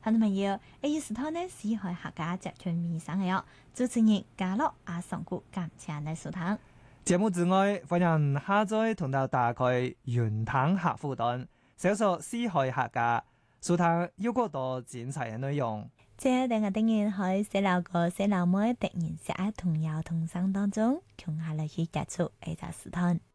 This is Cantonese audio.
聽眾朋友，呢時候呢，是海客家集團面生嘅主持人嘉樂阿上古感謝你收聽。 節目之外，歡迎下載同到打開雲談客戶端，搜索四海客家，收聽有更多精彩嘅內容。 這兩個單元喺細路哥、細路妹突然間喺童謠童聲當中，從下嚟去接觸呢個時段。